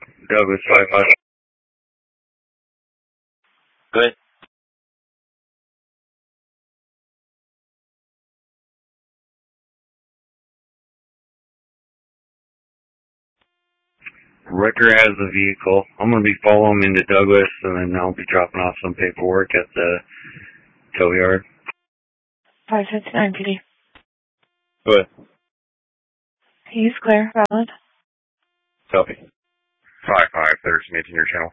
Douglas 55. Good. Ricker has the vehicle. I'm going to be following him into Douglas, and then I'll be dropping off some paperwork at the tow yard. 559 PD. Good. He's clear. Valid. Copy. 55, 1318 your channel.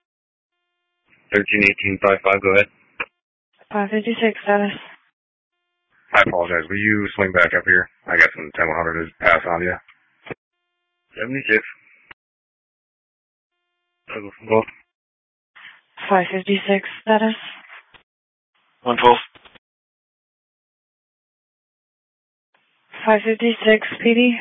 131855, go ahead. 556 status. I apologize. Will you swing back up here? I got some 10100 to pass on to you. 76. Douglas 12. 556 status. 112. 556 PD.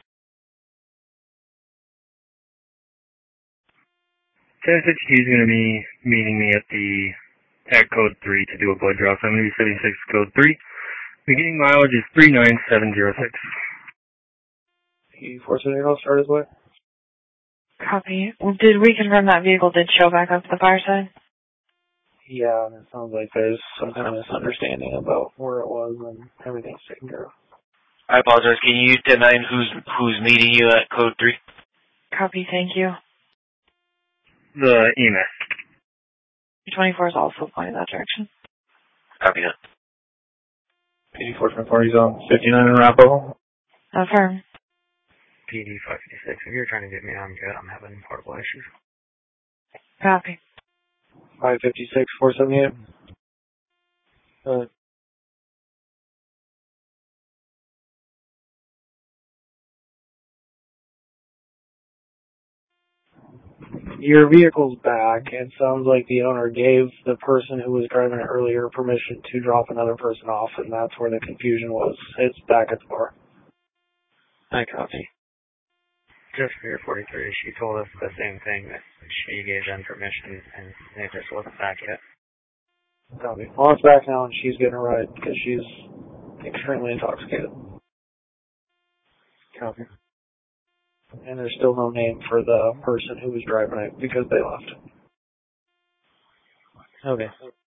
He's going to be meeting me at code 3 to do a blood draw. So I'm going to be 76 code 3. Beginning mileage is 39706. E470, I'll start his way. Copy. Did we confirm that vehicle did show back up to the far side? Yeah, and it sounds like there's some kind of misunderstanding about where it was and everything's taken care of. I apologize. Can you use 10-9 who's meeting you at code 3? Copy, thank you. The EMS. 24 is also pointing that direction. Copy that. PD 424, he's on 59 in Arapahoe. Affirm. PD 556. If you're trying to get me, I'm good. I'm having portable issues. Copy. 556, 478. Your vehicle's back. It sounds like the owner gave the person who was driving it earlier permission to drop another person off, and that's where the confusion was. It's back at the bar. I copy. Just for your 43, she told us the same thing, that she gave them permission, and it just wasn't back yet. Copy. Well, it's back now, and she's getting a ride because she's extremely intoxicated. Copy. And there's still no name for the person who was driving it because they left. Okay.